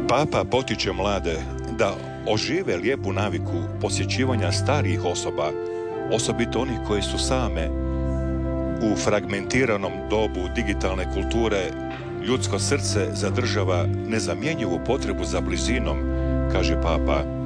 Papa potiče mlade da ožive lijepu naviku posjećivanja starijih osoba, osobito onih koji su same. U fragmentiranom dobu digitalne kulture ljudsko srce zadržava nezamjenjivu potrebu za blizinom, kaže Papa.